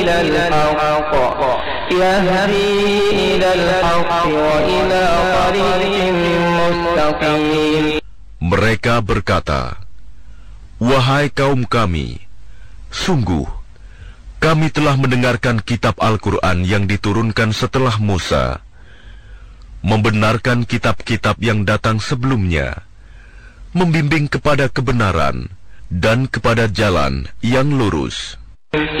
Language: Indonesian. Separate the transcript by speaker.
Speaker 1: إلى الحق يهدي إلى الحق وإلى طريق مستقيم.
Speaker 2: Mereka berkata, wahai kaum kami, sungguh kami telah mendengarkan kitab Al-Quran yang diturunkan setelah Musa, membenarkan kitab-kitab yang datang sebelumnya, membimbing kepada kebenaran dan kepada jalan yang lurus.